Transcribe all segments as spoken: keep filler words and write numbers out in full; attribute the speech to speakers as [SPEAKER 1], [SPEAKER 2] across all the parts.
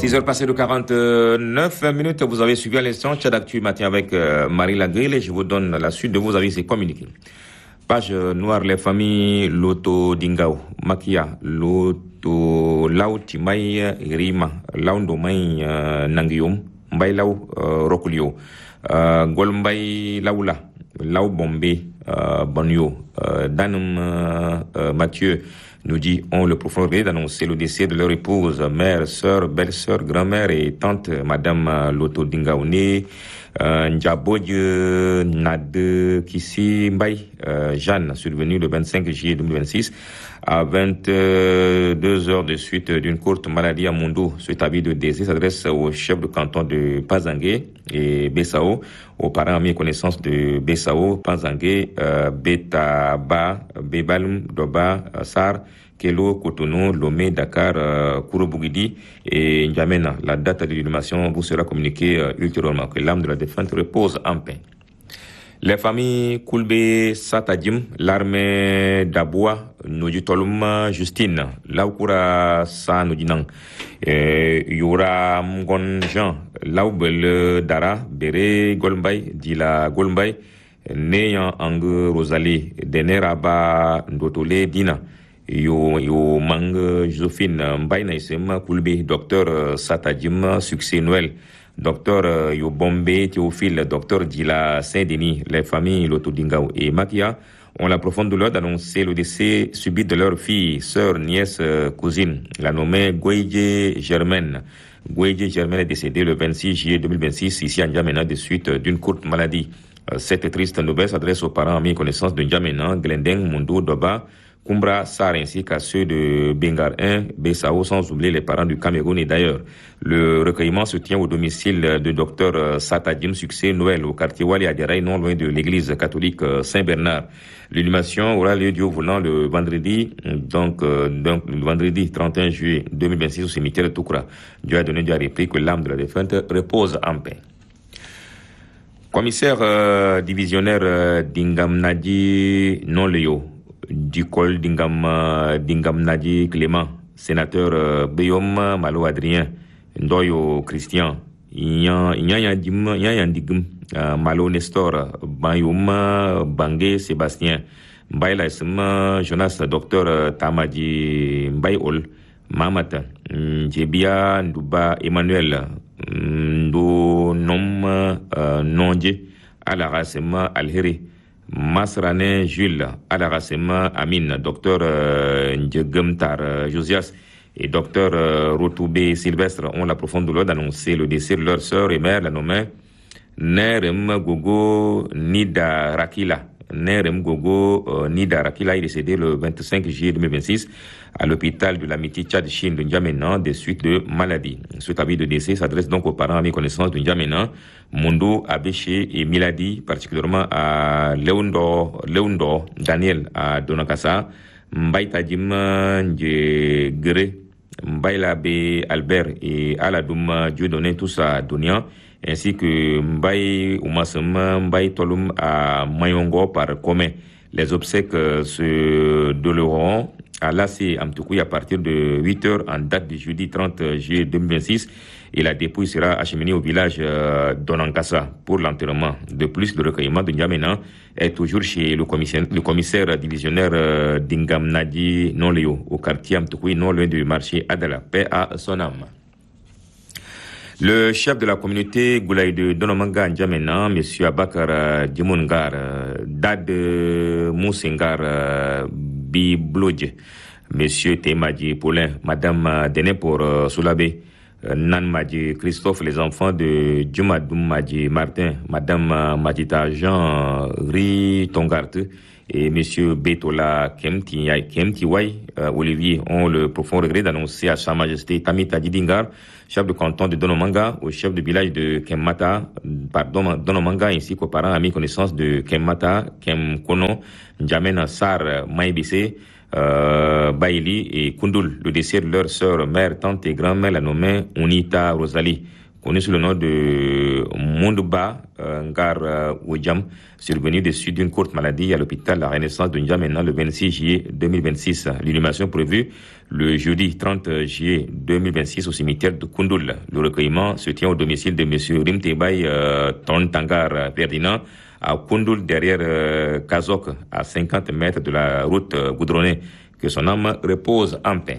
[SPEAKER 1] six heures passées de quarante-neuf minutes, vous avez suivi à l'instant Tchad Actu matin avec euh, Marie Lagrille et je vous donne la suite de vos avis et communiqués. Page noire, les familles Loto Dingao, Makia, Loto Lau Timay Rima, Laundo May Nangium, Mbay Lau Rokulio, Golmbay Laula, Lau Bombé, Banyo, Danum Mathieu. Nous dit, on le profond regret d'annoncer le décès de leur épouse, mère, sœur, belle-sœur, grand-mère et tante, Madame Loto Dingaoune, euh, Ndjabodje Nade Kissi Mbaye, euh, Jeanne, survenue le vingt-cinq juillet deux mille vingt-six, à vingt-deux heures de suite d'une courte maladie à Moundou. Cet avis de décès s'adresse au chef de canton de Pazangué et Bessao, aux parents amis et connaissances de Bessao, Pazangué, euh, Betaba, Bebalum, Doba, Sar, Kelo, Cotonou, Lomé, Dakar, euh, Kouroubougidi et N'Djamena. La date de l'inhumation vous sera communiquée euh, ultérieurement. Que l'âme de la défunte repose en paix. Les familles Koulbe Satadjim, l'armée d'Aboua, Nujitolum Justine, Laukura Sa Nujinang, Yura Mgon Jean, Laubel Dara, Bere Golmbay, Dila Golmbay, Neyan Ang Rosalie, Deneraba Ndotole Dina, Yo, yo Mang Josephine Mbaye Naïsem Koulbe, docteur Satadjim, succès Noël. Docteur Yobombe Théophile, docteur Dila Saint-Denis, les familles Lotodingao et Makia ont la profonde douleur d'annoncer le décès subit de leur fille, sœur, nièce, cousine, la nommée Gouedje Germaine. Gouedje Germaine est décédée le vingt-six juillet deux mille vingt-six ici à N'Djamena de suite d'une courte maladie. Cette triste nouvelle s'adresse aux parents, amis et connaissances de N'Djamena, Glendeng, Mundo, Doba, Kumbra, Sar ainsi qu'à ceux de Bengar un, Bessao, sans oublier les parents du Cameroun et d'ailleurs. Le recueillement se tient au domicile de docteur Satadjim Succès Noël au quartier Wali Adiaraï, non loin de l'église catholique Saint-Bernard. L'inhumation aura lieu Dieu voulant le vendredi, donc, euh, donc le vendredi trente et un juillet deux mille vingt-six au cimetière de Toukra. Dieu a donné Dieu a repris que l'âme de la défunte repose en paix. Commissaire euh, divisionnaire euh, d'Ingam Nadi Non-Léo, du col d'Ingam, euh, d'Ingam Nadi Clément, sénateur euh, Beyom Malo Adrien, Ndoyo Christian, Inya Digum, Malo Nestor, Bayum Bangé Sébastien, Mbaye Sema Jonas, docteur Tamadi Mbayol, Mamata, Djebia Ndouba Emmanuel, Ndo Nom Nondje, Alarasema Alheri, Masrane Jules, Alarasema Amin, docteur Ndjegemtar Josias et docteur Rotoubé Sylvestre ont la profonde douleur d'annoncer le décès de leur sœur et mère, la nommée Nerem Gogo Nida Rakila. Nerem Gogo euh, Nida Rakila est décédé le vingt-cinq juillet deux mille vingt-six à l'hôpital de l'amitié Tchad-Chine de N'Djamena des suites de maladie. Cet avis de décès s'adresse donc aux parents, amis et connaissances de N'Djamena, Mundo, Abéché et Miladi, particulièrement à Leondo, Leondo Daniel à Donakasa, Mbaye Tadjim Ndjegere, Mbaye Labé Albert et Aladoum Dieudonné, tous à Donian, ainsi que Mbaye Oumassema, Mbaye Tolum à Mayongo par commun. Les obsèques se dérouleront à Lassé Amtoukoui à partir de huit heures en date du jeudi trente juillet deux mille vingt-six et la dépouille sera acheminée au village euh, d'Onankassa pour l'enterrement. De plus, le recueillement de N'Djamena est toujours chez le commissaire, le commissaire divisionnaire euh, d'Ingam Nadi Non-Léo au quartier Amtoukoui, non loin du marché Adala. Paix à son âme. Le chef de la communauté Goulaï de Donomanga N'Djamena, M. Abakar Djimongar, Dad Moussengar Biblodje, M. Temadji Paulin, Madame Dené pour Soulabé, Nan Madji Christophe, les enfants de Djumadoum Madji Martin, Madame Madjita Jean Ri Tongarte et M. Betola Kemtiwai Kemti euh, Olivier ont le profond regret d'annoncer à Sa Majesté Tamita Didingar, chef de canton de Donomanga, au chef de village de Kemmata, pardon, Donomanga, ainsi qu'aux parents, amis, connaissances de Kemmata, Kemkono, N'Djamena Sar Maïbissé, euh, Baili et Kundul, le décès de leur sœur, mère, tante et grand-mère, la nommée Unita Rosalie. connu sous le nom de Mundba euh, Ngar euh, Oudjam, survenu des suites d'une courte maladie à l'hôpital La Renaissance de N'Djamena le vingt-six juillet deux mille vingt-six. L'inhumation prévue le jeudi trente juillet deux mille vingt-six au cimetière de Koundoul. Le recueillement se tient au domicile de M. Rimtebay euh, Tontangar Ferdinand à Koundoul, derrière euh, Kazok, à cinquante mètres de la route euh, goudronnée. Que son âme repose en paix.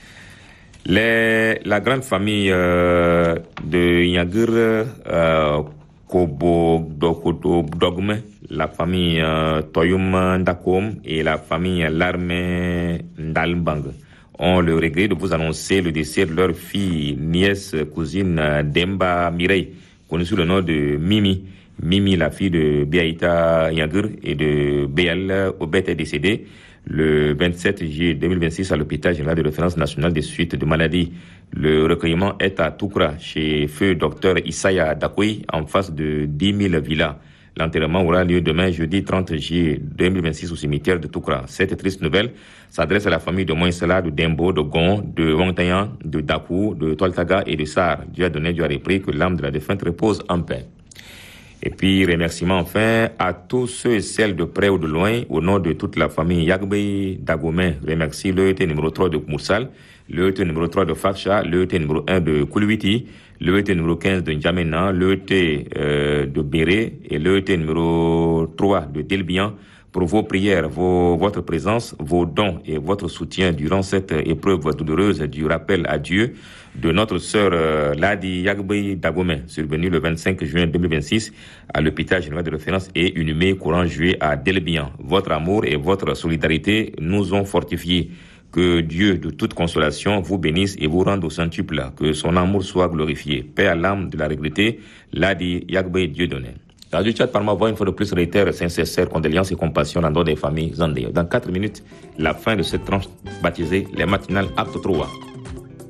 [SPEAKER 1] Les, la grande famille euh, de Yagur euh, Kobo Dogme, la famille euh, Toyum Ndakom et la famille Larme Ndalbang ont le regret de vous annoncer le décès de leur fille, nièce, cousine Demba Mireille, connue sous le nom de Mimi. Mimi, la fille de Biaïta Yagur et de Béal Obet, est décédée le vingt-sept juillet deux mille vingt-six à l'hôpital général de référence nationale des suites de maladies. Le recueillement est à Toukra, chez feu docteur Isaya Dakoui, en face de dix mille villas. L'enterrement aura lieu demain, jeudi trente juillet deux mille vingt-six, au cimetière de Toukra. Cette triste nouvelle s'adresse à la famille de Moïsela, de Dembo, de Gon, de Wangtayan, de Dakou, de Toltaga et de Sar. Dieu a donné, Dieu a repris, que l'âme de la défunte repose en paix. Et puis, remerciements enfin à tous ceux et celles de près ou de loin, au nom de toute la famille Yagbé Dagomé. Remercie le E T numéro trois de Moussal, le E T numéro trois de Faksha, le E T numéro un de Koulouiti, le E T numéro quinze de N'Djamena, le E T euh, de Béré et le E T numéro trois de Delbian, pour vos prières, vos, votre présence, vos dons et votre soutien durant cette épreuve douloureuse du rappel à Dieu de notre sœur euh, Ladi Yagbé Dagomé, survenue le vingt-cinq juin deux mille vingt-six à l'hôpital général de référence et inhumée courant juillet à Delbian. Votre amour et votre solidarité nous ont fortifiés. Que Dieu de toute consolation vous bénisse et vous rende au centuple. Que son amour soit glorifié. Paix à l'âme de la regrettée Ladi Yagbé Dieudonné. Radio Tchad par ma voix, une fois de plus, réitère sincères condoléances et compassion dans des familles endeuillées. Dans quatre minutes, la fin de cette tranche baptisée les matinales Acte trois.